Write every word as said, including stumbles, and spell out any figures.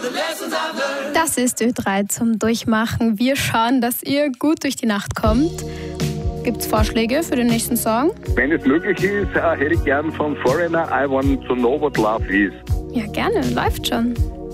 Das ist Ö drei zum Durchmachen. Wir schauen, dass ihr gut durch die Nacht kommt. Gibt's Vorschläge für den nächsten Song? Wenn es möglich ist, äh, hätte ich gern von Foreigner I Want to Know What Love Is. Ja, gerne. Läuft schon.